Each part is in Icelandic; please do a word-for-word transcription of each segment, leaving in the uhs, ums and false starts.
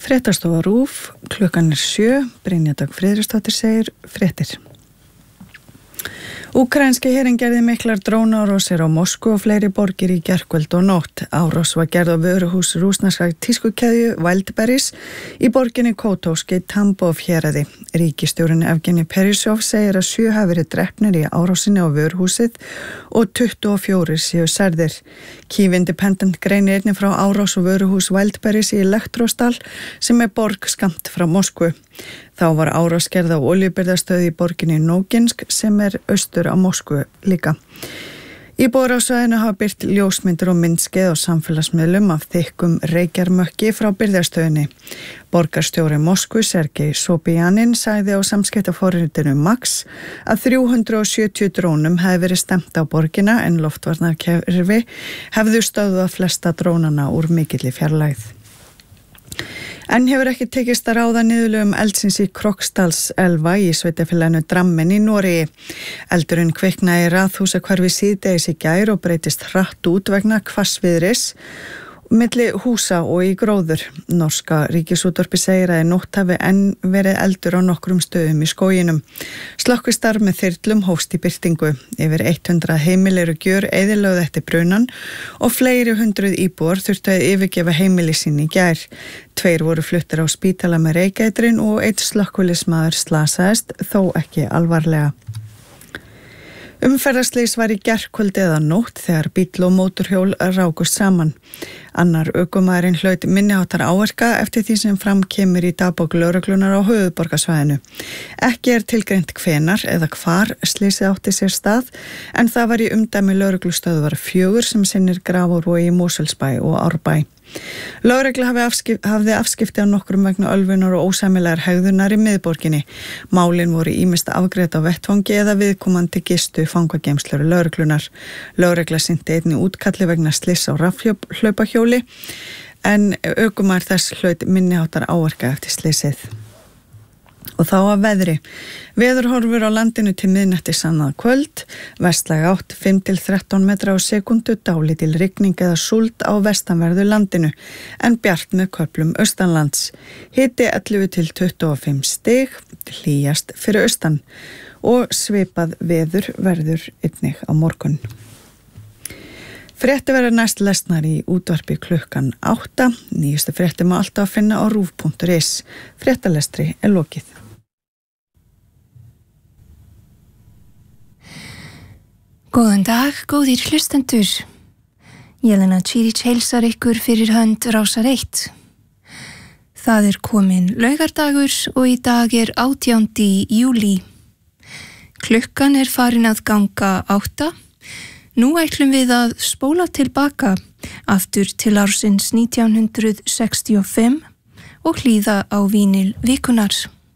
Fréttastofa RÚV, klukkan er sjö, Brynja Dögg Friðriksdóttir segir fréttir. Úkraínski herinn gerði miklar drónaárásir á Moskvu og fleiri borgir í gærkvöld og nótt. Árás var gerð á vöruhús rússneskrar tískukeðju Wildberries í borginni Kotovsk í Tambov héraði. Ríkisstjórinn Evgeni Perisov segir að sjö hafi verið drepnir í árásinni á vöruhúsið og tuttugu og fjórir séu særðir. Kyiv Independent greinir einnig frá árás á vöruhús Wildberries í Elektrostal sem er borg skammt frá Moskvu. Þá var árás gerð á oljubirgðastöð í borginni Noginsk sem er austur á Moskvu líka. Íbúar á svæðinu hafa birt ljósmyndir og myndskeið á samfélagsmiðlum af þykkum reykjarmökki frá birgðastöðinni. Borgarstjóri Moskvu, Sergei Sobyanin, sagði á samskiptaforritinu Max að þrjú hundruð og sjötíu drónum hefði verið stefnt á borgina en loftvarnarkerfi hefðu stöðvað flesta drónana úr mikilli fjarlægð. En hefur ekki tekist að ráða niðurlögum eldsins í Kroksdalselva í sveitarfélaginu Drammen í Noregi. Eldurinn kviknaði í raðhúsahverfi síðdegis í gær og breytist hratt út vegna hvassviðris milli húsa og í gróður. Norska ríkisútvarpið segir að í nótt hafi enn verið eldur á nokkrum stöðum í skóginum. Slökkvistarf með þyrlum hófst í birtingu. Yfir hundrað heimili eru gjör eyðilögð eftir brunan og fleiri hundruð íbúar þurftu að yfirgefa heimili sín í gær. Tveir voru fluttir á spítala með reykeitrun og einn slökkvilismaður slasaðist, þó ekki alvarlega. Umferðarslys var í gærkvöldi eða nótt þegar bíll og mótorhjól rákust saman. Annar ökumaðurinn hlaut minniháttar áverka eftir því sem fram kemur í dagbók lögreglunar á höfuðborgarsvæðinu. Ekki er tilgreint hvenar eða hvar slysið átti sér stað en það var í umdæmi lögreglustöðvar fjögur sem sinnir Grafarvogi í Mosfellsbæ og Árbæ. Lögregla hafi afskip, hafði afskipti á nokkrum vegna ölvunar og ósæmilegar hegðunar í miðborginni. Málin voru ýmist afgreidd á vettvangi eða viðkomandi gistu fangageymslur lögreglunar. Lögregla sinnti einnig útkalli vegna slyss á rafhlaupahjóli en ökumaður þess hlaut minniháttar áverka eftir slysið. Og þá að veðri. Veðurhorfur á landinu til miðnættis annað kvöld, vestlæg átt fimm til þrettán metra á sekundu, dálítil rigning eða súld á vestanverðu landinu, en bjart með köflum austanlands. Hiti ellefu til tuttugu og fimm stig, hlýjast fyrir austan og svipað veður verður einnig á morgun. Frétti verður næst lesnar í útvarpi klukkan átta. Nýjustu frétti má alltaf finna á rúv punktur is. Fréttalestri er lokið. Góðan dag, góðir hlustendur. Jelena Čirić heilsar ykkur fyrir hönd Rásar eitt. Það er komin laugardagur og í dag er átjándi júlí. Klukkan er farin að ganga átta. Nú ætlum við að spóla tilbaka aftur til ársins nítján hundruð sextíu og fimm og hlýða á vínil vikunnar.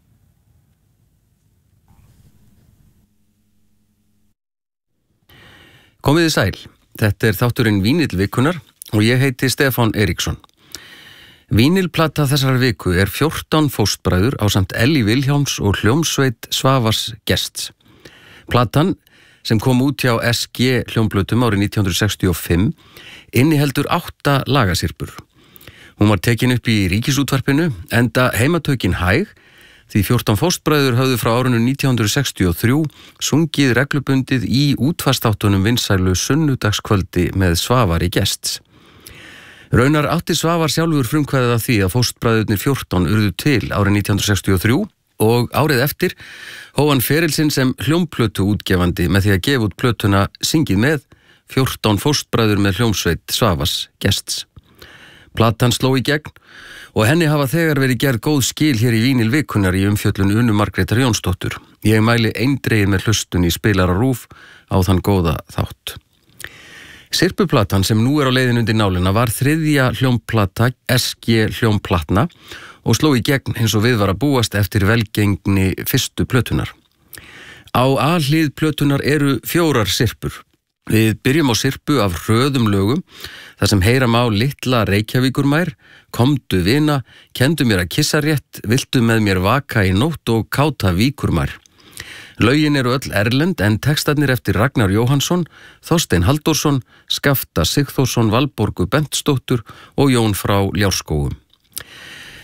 Komiði sæl, þetta er þátturinn Vínill vikunnar og ég heiti Stefán Eiríksson. Vínilplata þessar viku er fjórtán fóstbræður ásamt Elli Vilhjálms og hljómsveit Svavars Gests. Platan, sem kom út hjá S G hljómblötum árið nítján hundruð sextíu og fimm, inniheldur átta lagasirpur. Hún var tekin upp í Ríkisútvarpinu, enda heimatökin hæg, því fjórtán fóstbræður höfðu frá árinu nítján hundruð sextíu og þrjú sungið reglubundið í útvarpsþáttunum vinsælu sunnudagskvöldi með Svavari Gests. Raunar átti Svavar sjálfur frumkvæðið af því að fóstbræðurnir fjórtán urðu til árið nítján hundruð sextíu og þrjú og árið eftir hóf hann ferilsinn sem hljómplötu útgefandi með því að gefa út plötuna Syngið með, fjórtán fóstbræður með hljómsveit Svavars Gests. Platan sló í gegn og henni hafa þegar verið gerð góð skil hér í Vínil vikunnar í umfjöllun Unu Margrétar Jónsdóttur. Ég mæli eindregið með hlustun í Spilara RÚV á þann góða þátt. Sirpuplatan sem nú er á leiðin undir nálina var þriðja hljómplata S G hljómplatna og sló í gegn eins og við var að búast eftir velgengni fyrstu plötunar. Á A-hlið plötunar eru fjórar sirpur. Við byrjum á sirpu af hröðum lögum, þar sem heyra má litla Reykjavíkurmær, komdu vina, kendu mér að kissa rétt, viltu með mér vaka í nótt og káta víkurmær. Lögin eru öll erlend en textarnir eftir Ragnar Jóhannsson, Þorstein Halldórsson, Skafta Sigþórsson, Valborgu Bentsdóttur og Jón frá Ljárskógum.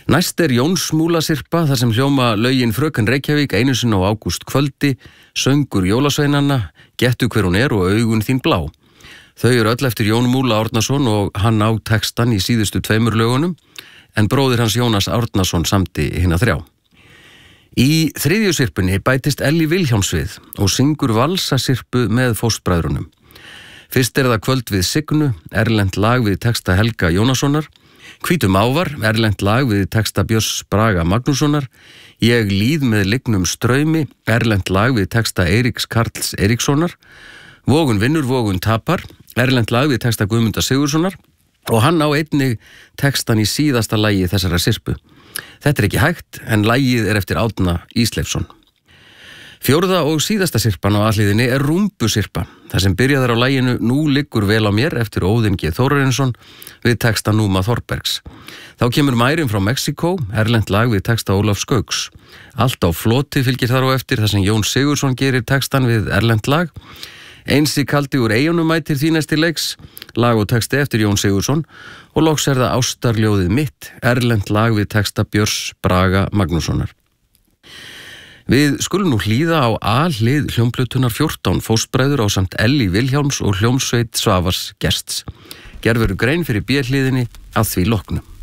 Næst er Jónsmúlasirpa þar sem hljóma lögin Fröken Reykjavík einu sinni á ágúst kvöldi, söngur jólasveinanna, Gettu hver hún er og augun þín blá. Þau eru öll eftir Jón Múla Árnason og hann á textan í síðustu tveimur lögunum, en bróðir hans Jónas Árnason samdi hina þrjá. Í þriðju sirpunni bætist Elli Vilhjálms við og syngur valsasirpu með fóstbræðrunum. Fyrst er það Kvöld við Signu, erlent lag við texta Helga Jónassonar, Hvítum ávar, erlent lag við texta Björns Braga Magnússonar, Ég líð með lygnum straumi, erlent lag við texta Eiríks Karls Eiríkssonar, Vogun vinnur, vogun tapar, erlent lag við texta Guðmundar Sigurðssonar og hann á einnig textan í síðasta lagi þessara sirpu. Þetta er ekki hægt, en lagið er eftir Árna Ísleifsson. Fjórða og síðasta sirpan á aðliðinni er Rúmbusirpa, þar sem byrjaðar á laginu Nú liggur vel á mér eftir Óðinn G. Þórarinsson við texta Núma Þorbergs. Þá kemur Mærin frá Mexíkó, erlent lag við texta Ólaf Skauks. Allt á floti fylgir þar á eftir þar sem Jón Sigurðsson gerir textan við erlent lag. Einsi kaldi úr eigunum mætir því næsti leiks, lag og texti eftir Jón Sigurðsson og loks er það Ástarljóðið mitt, erlent lag við texta Björns Braga Magnússonar. Við skulum nú hlýða á A-hlið hljómplötunar fjórtán fóstbræður á samt Elli Vilhjálms og hljómsveit Svavars Gests. Gerð verður grein fyrir B-hliðinni að því loknu.